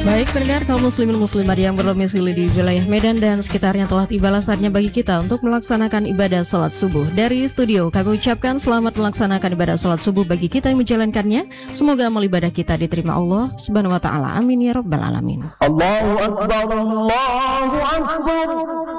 Baik pendengar kaum muslimin muslimat yang berdomisili di wilayah Medan dan sekitarnya, telah tiba saatnya bagi kita untuk melaksanakan ibadah sholat subuh. Dari studio kami ucapkan selamat melaksanakan ibadah sholat subuh bagi kita yang menjalankannya. Semoga amal ibadah kita diterima Allah Subhanahu wa ta'ala. Amin ya rabbal alamin. Allahu Akbar, Allahu Akbar.